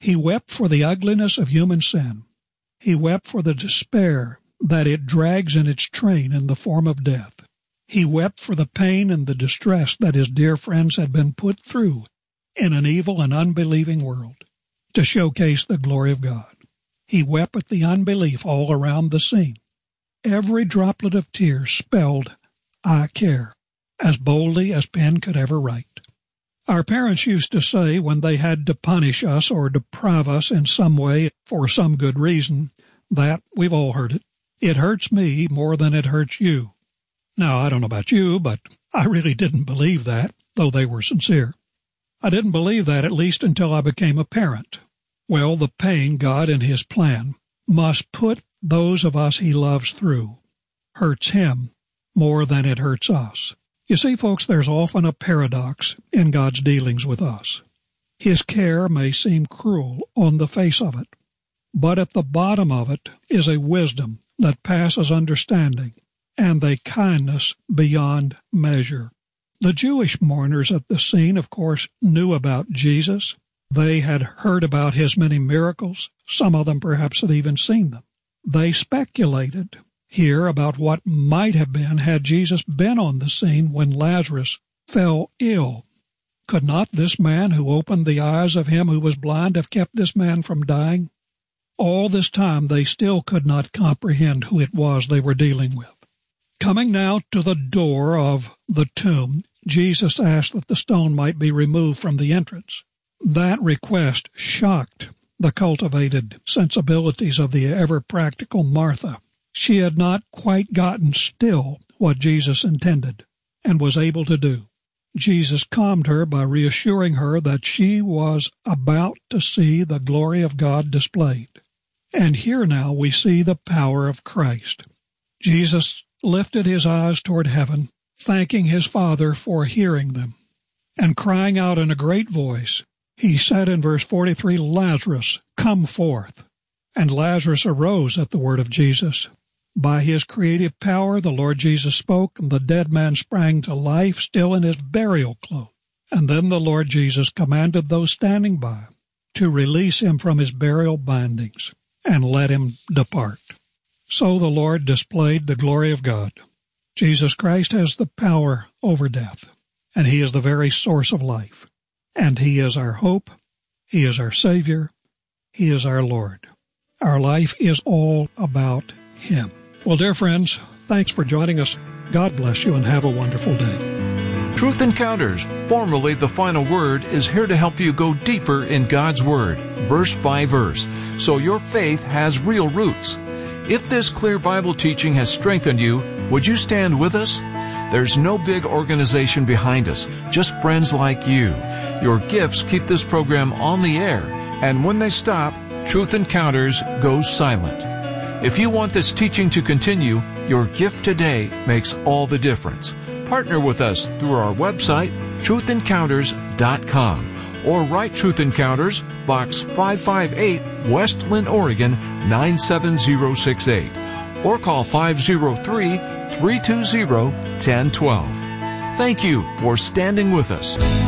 He wept for the ugliness of human sin. He wept for the despair that it drags in its train in the form of death. He wept for the pain and the distress that his dear friends had been put through in an evil and unbelieving world to showcase the glory of God. He wept at the unbelief all around the scene. Every droplet of tears spelled, "I care," as boldly as pen could ever write. Our parents used to say when they had to punish us or deprive us in some way for some good reason that, we've all heard it hurts me more than it hurts you. Now, I don't know about you, but I really didn't believe that, though they were sincere. I didn't believe that at least until I became a parent. Well, the pain God in His plan must put those of us He loves through hurts Him more than it hurts us. You see, folks, there's often a paradox in God's dealings with us. His care may seem cruel on the face of it, but at the bottom of it is a wisdom that passes understanding and a kindness beyond measure. The Jewish mourners at the scene, of course, knew about Jesus. They had heard about His many miracles. Some of them perhaps had even seen them. They speculated here about what might have been had Jesus been on the scene when Lazarus fell ill. Could not this man who opened the eyes of him who was blind have kept this man from dying? All this time they still could not comprehend who it was they were dealing with. Coming now to the door of the tomb, Jesus asked that the stone might be removed from the entrance. That request shocked the cultivated sensibilities of the ever-practical Martha. She had not quite gotten still what Jesus intended and was able to do. Jesus calmed her by reassuring her that she was about to see the glory of God displayed. And here now we see the power of Christ. Jesus lifted His eyes toward heaven, thanking His Father for hearing them, and crying out in a great voice, He said in verse 43, "Lazarus, come forth." And Lazarus arose at the word of Jesus. By His creative power, the Lord Jesus spoke, and the dead man sprang to life, still in his burial clothes. And then the Lord Jesus commanded those standing by to release him from his burial bindings and let him depart. So the Lord displayed the glory of God. Jesus Christ has the power over death, and He is the very source of life. And He is our hope, He is our Savior, He is our Lord. Our life is all about Him. Well, dear friends, thanks for joining us. God bless you and have a wonderful day. Truth Encounters, formerly The Final Word, is here to help you go deeper in God's Word, verse by verse, so your faith has real roots. If this clear Bible teaching has strengthened you, would you stand with us? There's no big organization behind us, just friends like you. Your gifts keep this program on the air, and when they stop, Truth Encounters goes silent. If you want this teaching to continue, your gift today makes all the difference. Partner with us through our website, truthencounters.com, or write Truth Encounters, Box 558, West Linn, Oregon 97068, or call 503-320-1012. Thank you for standing with us.